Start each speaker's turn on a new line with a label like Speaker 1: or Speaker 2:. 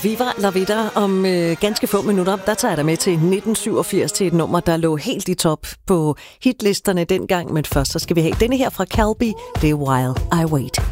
Speaker 1: Viva la vida. Om ganske få minutter, der tager jeg dig med til 1987 til et nummer, der lå helt i top på hitlisterne dengang. Men først så skal vi have denne her fra Calbi. Det er While I Wait.